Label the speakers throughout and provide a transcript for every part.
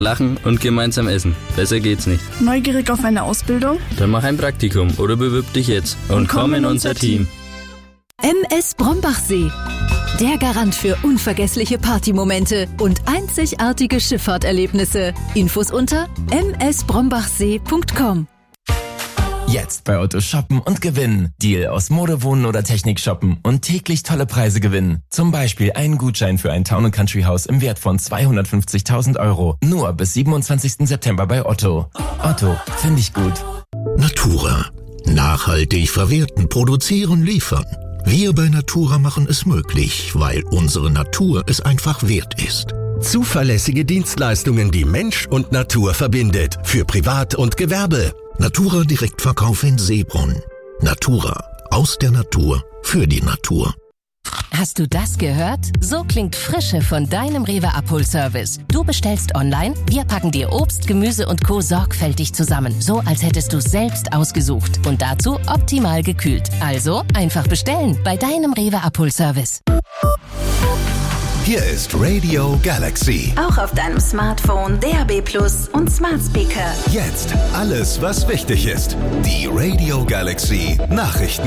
Speaker 1: lachen und gemeinsam essen. Besser geht's nicht.
Speaker 2: Neugierig auf eine Ausbildung?
Speaker 1: Dann mach ein Praktikum oder bewirb dich jetzt und komm in unser Team.
Speaker 3: MS Brombachsee. Der Garant für unvergessliche Partymomente und einzigartige Schifffahrterlebnisse. Infos unter msbrombachsee.com.
Speaker 4: Jetzt bei Otto shoppen und gewinnen. Deal aus Mode, Wohnen oder Technik shoppen und täglich tolle Preise gewinnen. Zum Beispiel einen Gutschein für ein Town & Country Haus im Wert von 250.000 €. Nur bis 27. September bei Otto. Otto, finde ich gut.
Speaker 5: Natura. Nachhaltig verwerten, produzieren, liefern. Wir bei Natura machen es möglich, weil unsere Natur es einfach wert ist.
Speaker 6: Zuverlässige Dienstleistungen, die Mensch und Natur verbindet. Für Privat und Gewerbe.
Speaker 5: Natura Direktverkauf in Seebrunn. Natura. Aus der Natur. Für die Natur.
Speaker 3: Hast du das gehört? So klingt Frische von deinem Rewe Abholservice. Du bestellst online, wir packen dir Obst, Gemüse und Co. sorgfältig zusammen. So, als hättest du es selbst ausgesucht. Und dazu optimal gekühlt. Also einfach bestellen bei deinem Rewe Abholservice.
Speaker 6: Hier ist Radio Galaxy.
Speaker 7: Auch auf deinem Smartphone, DAB+ und Smart Speaker.
Speaker 6: Jetzt alles, was wichtig ist. Die Radio Galaxy Nachrichten.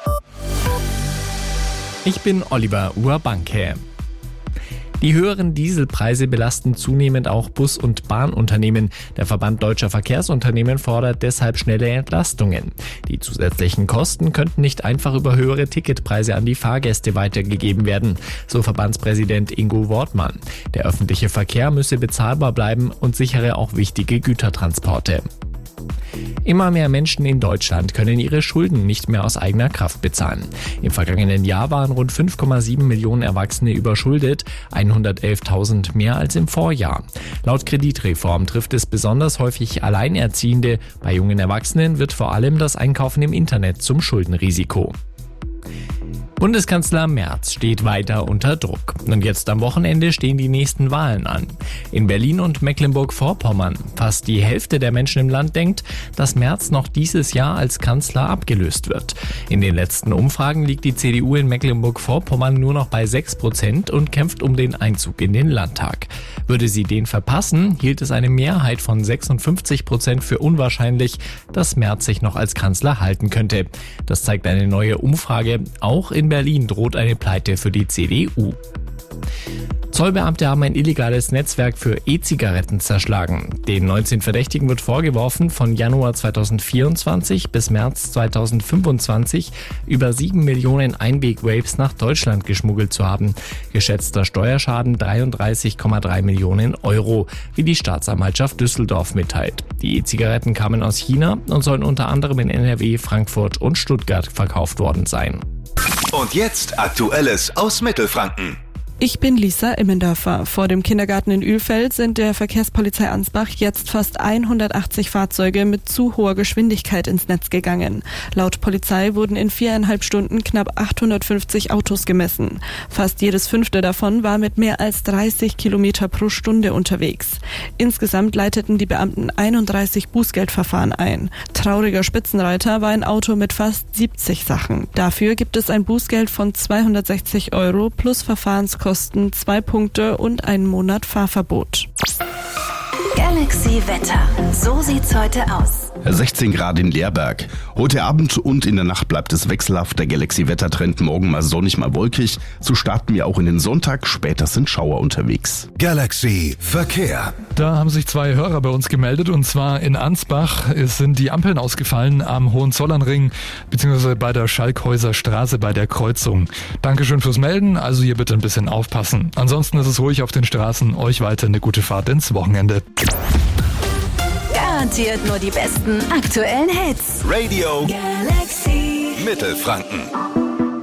Speaker 8: Ich bin Oliver Urbanke. Die höheren Dieselpreise belasten zunehmend auch Bus- und Bahnunternehmen. Der Verband Deutscher Verkehrsunternehmen fordert deshalb schnelle Entlastungen. Die zusätzlichen Kosten könnten nicht einfach über höhere Ticketpreise an die Fahrgäste weitergegeben werden, so Verbandspräsident Ingo Wortmann. Der öffentliche Verkehr müsse bezahlbar bleiben und sichere auch wichtige Gütertransporte. Immer mehr Menschen in Deutschland können ihre Schulden nicht mehr aus eigener Kraft bezahlen. Im vergangenen Jahr waren rund 5,7 Millionen Erwachsene überschuldet, 111.000 mehr als im Vorjahr. Laut Kreditreform trifft es besonders häufig Alleinerziehende. Bei jungen Erwachsenen wird vor allem das Einkaufen im Internet zum Schuldenrisiko. Bundeskanzler Merz steht weiter unter Druck. Und jetzt am Wochenende stehen die nächsten Wahlen an. In Berlin und Mecklenburg-Vorpommern. Fast die Hälfte der Menschen im Land denkt, dass Merz noch dieses Jahr als Kanzler abgelöst wird. In den letzten Umfragen liegt die CDU in Mecklenburg-Vorpommern nur noch bei 6% und kämpft um den Einzug in den Landtag. Würde sie den verpassen, hielt es eine Mehrheit von 56% für unwahrscheinlich, dass Merz sich noch als Kanzler halten könnte. Das zeigt eine neue Umfrage. Auch in Berlin droht eine Pleite für die CDU. Zollbeamte haben ein illegales Netzwerk für E-Zigaretten zerschlagen. Den 19 Verdächtigen wird vorgeworfen, von Januar 2024 bis März 2025 über 7 Millionen Einweg-Vapes nach Deutschland geschmuggelt zu haben. Geschätzter Steuerschaden 33,3 Millionen €, wie die Staatsanwaltschaft Düsseldorf mitteilt. Die E-Zigaretten kamen aus China und sollen unter anderem in NRW, Frankfurt und Stuttgart verkauft worden sein.
Speaker 6: Und jetzt Aktuelles aus Mittelfranken.
Speaker 9: Ich bin Lisa Immendörfer. Vor dem Kindergarten in Ölfeld sind der Verkehrspolizei Ansbach jetzt fast 180 Fahrzeuge mit zu hoher Geschwindigkeit ins Netz gegangen. Laut Polizei wurden in 4,5 Stunden knapp 850 Autos gemessen. Fast jedes 5. davon war mit mehr als 30 Kilometer pro Stunde unterwegs. Insgesamt leiteten die Beamten 31 Bußgeldverfahren ein. Trauriger Spitzenreiter war ein Auto mit fast 70 Sachen. Dafür gibt es ein Bußgeld von 260 € plus Verfahrenskosten, 2 Punkte und einen Monat Fahrverbot.
Speaker 7: Galaxy Wetter. So sieht's heute aus.
Speaker 10: 16 Grad in Leerberg. Heute Abend und in der Nacht bleibt es wechselhaft. Der Galaxy-Wettertrend morgen mal sonnig, mal wolkig. So starten wir auch in den Sonntag. Später sind Schauer unterwegs.
Speaker 6: Galaxy Verkehr.
Speaker 11: Da haben sich 2 Hörer bei uns gemeldet, und zwar in Ansbach. Es sind die Ampeln ausgefallen am Hohenzollernring bzw. bei der Schalkhäuser Straße bei der Kreuzung. Dankeschön fürs Melden, also hier bitte ein bisschen aufpassen. Ansonsten ist es ruhig auf den Straßen. Euch weiter eine gute Fahrt ins Wochenende.
Speaker 7: Garantiert nur die besten aktuellen Hits.
Speaker 6: Radio
Speaker 7: Galaxy
Speaker 6: Mittelfranken.